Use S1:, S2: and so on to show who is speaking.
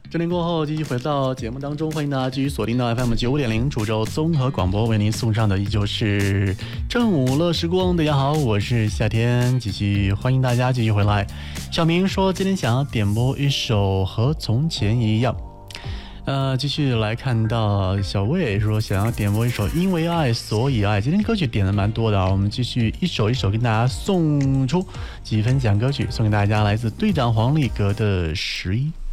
S1: 整点过后，继续回到节目当中，欢迎大家继续锁定到 FM 95.0株洲综合广播，为您送上的依旧是正午乐时光。大家好，我是夏天，继续欢迎大家继续回来。小明说今天想要点播一首《和从前一样》。继续来看到小魏说想要点播一首《因为爱所以爱》，今天歌曲点的蛮多的啊，我们继续一首一首跟大家送出几分享歌曲，送给大家来自队长黄立格的11。